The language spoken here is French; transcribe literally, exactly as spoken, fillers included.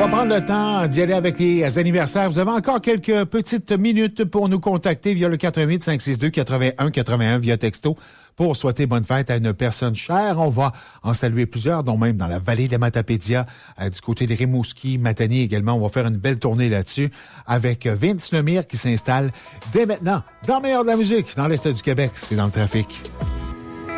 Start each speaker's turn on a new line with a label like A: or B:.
A: va prendre le temps d'y aller avec les anniversaires. Vous avez encore quelques petites minutes pour nous contacter via le quatre un huit, cinq six deux, huit un huit un via texto pour souhaiter bonne fête à une personne chère. On va en saluer plusieurs, dont même dans la vallée de la Matapédia, euh, du côté de Rimouski, Matane également. On va faire une belle tournée là-dessus avec Vince Lemire qui s'installe dès maintenant dans le meilleur de la musique dans l'Est du Québec. C'est dans le trafic.